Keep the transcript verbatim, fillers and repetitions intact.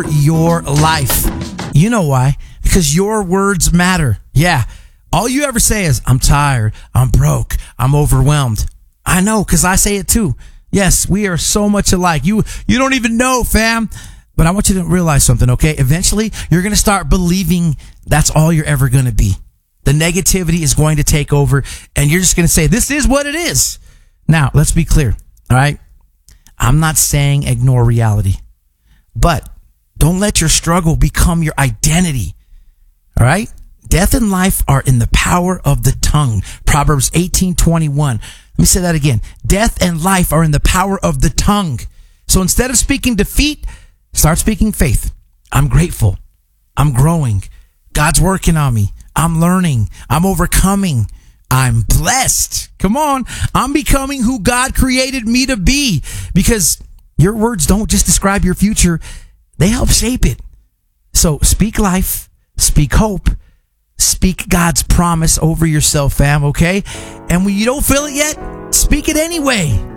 your life. You know why? Because your words matter. Yeah. All you ever say is, I'm tired, I'm broke, I'm overwhelmed. I know, because I say it too. Yes, we are so much alike. You you don't even know, fam. But I want you to realize something, okay? Eventually, you're going to start believing that's all you're ever going to be. The negativity is going to take over, and you're just going to say, this is what it is. Now, let's be clear, all right? I'm not saying ignore reality, but don't let your struggle become your identity, all right? Death and life are in the power of the tongue. Proverbs eighteen twenty-one. Let me say that again. Death and life are in the power of the tongue. So instead of speaking defeat, start speaking faith. I'm grateful. I'm growing. God's working on me. I'm learning. I'm overcoming. I'm blessed. Come on. I'm becoming who God created me to be, because your words don't just describe your future. They help shape it. So speak life, speak hope, speak God's promise over yourself, fam, okay? And when you don't feel it yet, speak it anyway.